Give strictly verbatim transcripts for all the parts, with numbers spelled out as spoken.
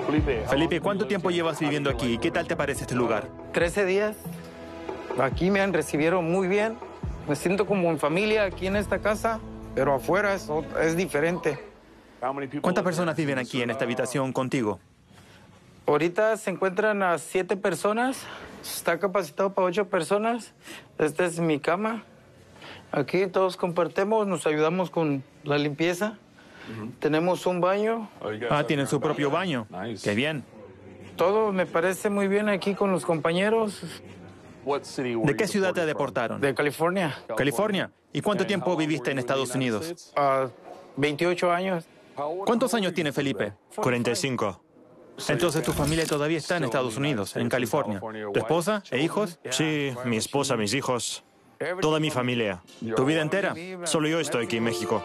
Felipe, ¿cuánto tiempo llevas viviendo aquí? ¿Qué tal te parece este lugar? trece días. Aquí me han recibido muy bien. Me siento como en familia aquí en esta casa, pero afuera es, es diferente. ¿Cuántas personas viven aquí en esta habitación contigo? Ahorita se encuentran a siete personas. Está capacitado para ocho personas. Esta es mi cama. Aquí todos compartimos, nos ayudamos con la limpieza. Tenemos un baño. Ah, tienen su propio baño. Qué bien. Todo me parece muy bien aquí con los compañeros. ¿De qué ciudad te deportaron? De California. California. ¿Y cuánto tiempo viviste en Estados Unidos? Uh, veintiocho años. ¿Cuántos años tiene Felipe? cuarenta y cinco. Entonces tu familia todavía está en Estados Unidos, en California. ¿Tu esposa e hijos? Sí, mi esposa, mis hijos, toda mi familia. ¿Tu vida entera? Solo yo estoy aquí en México.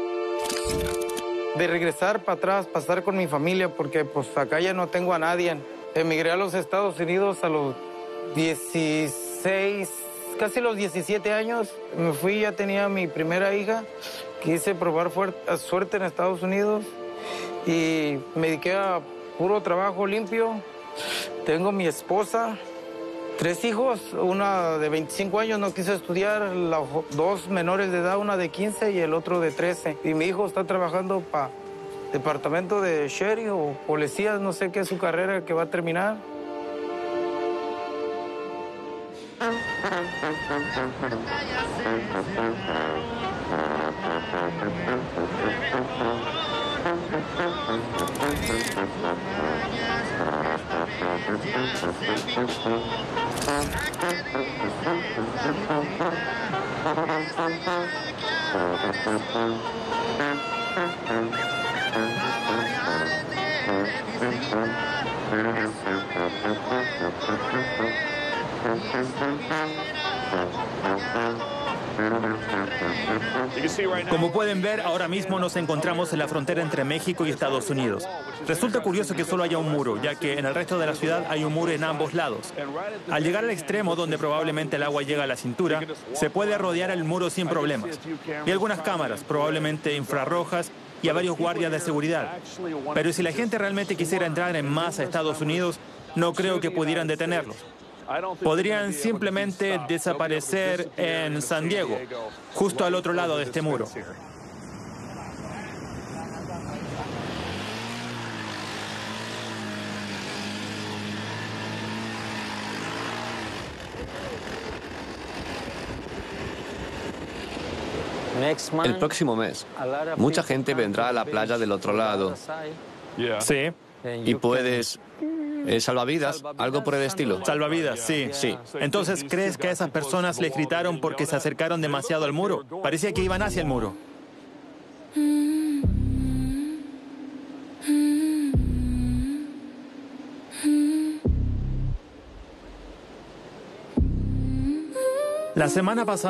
De regresar para atrás, pasar con mi familia, porque pues acá ya no tengo a nadie. Emigré a los Estados Unidos a los dieciséis, casi los diecisiete años. Me fui, ya tenía mi primera hija. Quise probar suerte en Estados Unidos y me dediqué a puro trabajo limpio. Tengo mi esposa, tres hijos, una de veinticinco años no quiso estudiar, la, dos menores de edad, una de quince y el otro de trece. Y mi hijo está trabajando para departamento de sheriff o policía, no sé qué es su carrera que va a terminar. Como pueden ver, ahora mismo nos encontramos en la frontera entre México y Estados Unidos. Resulta curioso que solo haya un muro, ya que en el resto de la ciudad hay un muro en ambos lados. Al llegar al extremo, donde probablemente el agua llega a la cintura, se puede rodear el muro sin problemas. Y algunas cámaras, probablemente infrarrojas, y a varios guardias de seguridad. Pero si la gente realmente quisiera entrar en masa a Estados Unidos, no creo que pudieran detenerlos. Podrían simplemente desaparecer en San Diego, justo al otro lado de este muro. El próximo mes, mucha gente vendrá a la playa del otro lado. Sí. Y puedes... Eh, salvavidas, algo por el estilo. Salvavidas, sí. Sí. Entonces, ¿crees que a esas personas les gritaron porque se acercaron demasiado al muro? Parecía que iban hacia el muro. La semana pasada